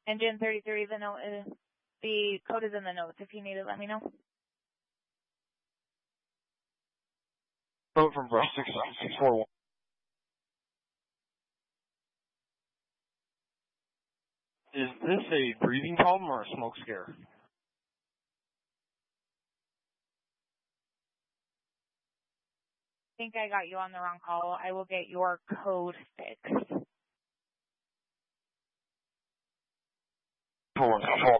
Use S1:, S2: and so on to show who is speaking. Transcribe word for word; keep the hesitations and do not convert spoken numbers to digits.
S1: Engine thirty-three, the note is, the code is in the notes. If you need it, let me know.
S2: Vote from Bravo six six four one. Is this a breathing problem or a smoke scare?
S1: I think I got you on the wrong call. I will get your code fixed.
S2: four one six four.